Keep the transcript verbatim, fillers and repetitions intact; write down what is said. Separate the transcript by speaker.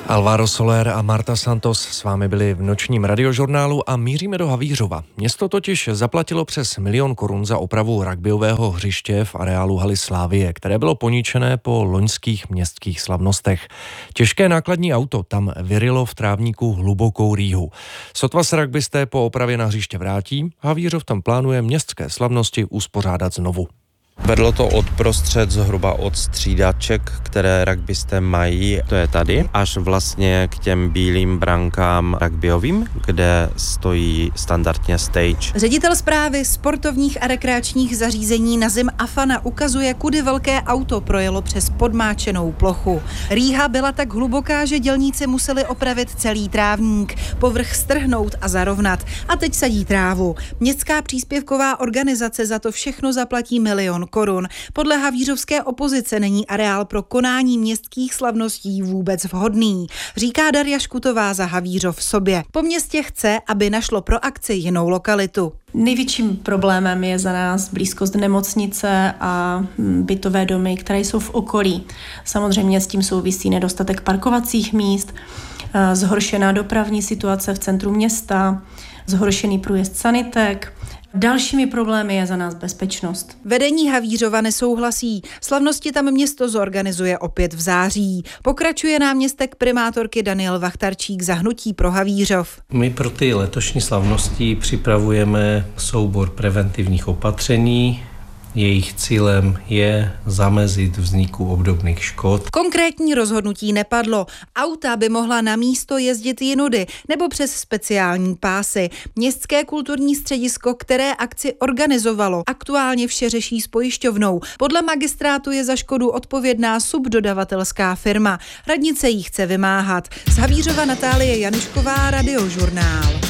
Speaker 1: Alvaro Soler a Marta Santos s vámi byli v nočním radiožurnálu a míříme do Havířova. Město totiž zaplatilo přes milion korun za opravu rugbyového hřiště v areálu haly Slavie, které bylo poničené po loňských městských slavnostech. Těžké nákladní auto tam vyrylo v trávníku hlubokou rýhu. Sotva se rugbysté po opravě na hřiště vrátí, Havířov tam plánuje městské slavnosti uspořádat znovu.
Speaker 2: Vedlo to od prostřed zhruba od střídaček, které rugbysté mají, to je tady, až vlastně k těm bílým brankám rugbyovým, kde stojí standardně stage.
Speaker 3: Ředitel správy sportovních a rekreačních zařízení Nazim Afana ukazuje, kudy velké auto projelo přes podmáčenou plochu. Rýha byla tak hluboká, že dělníci museli opravit celý trávník, povrch strhnout a zarovnat. A teď sadí trávu. Městská příspěvková organizace za to všechno zaplatí milion korun. Podle havířovské opozice není areál pro konání městských slavností vůbec vhodný, říká Daria Škutová za Havířov v sobě. Po městě chce, aby našlo pro akci jinou lokalitu.
Speaker 4: Největším problémem je za nás blízkost nemocnice a bytové domy, které jsou v okolí. Samozřejmě s tím souvisí nedostatek parkovacích míst, zhoršená dopravní situace v centru města, zhoršený průjezd sanitek. Dalšími problémy je za nás bezpečnost.
Speaker 3: Vedení Havířova nesouhlasí. Slavnosti tam město zorganizuje opět v září. Pokračuje náměstek primátorky Daniel Vachtarčík za Hnutí pro Havířov.
Speaker 5: My pro ty letošní slavnosti připravujeme soubor preventivních opatření. Jejich cílem je zamezit vzniku obdobných škod.
Speaker 3: Konkrétní rozhodnutí nepadlo. Auta by mohla na místo jezdit jinudy nebo přes speciální pásy. Městské kulturní středisko, které akci organizovalo, aktuálně vše řeší s pojišťovnou. Podle magistrátu je za škodu odpovědná subdodavatelská firma. Radnice jí chce vymáhat. Z Havířova Natálie Janušková, Radiožurnál.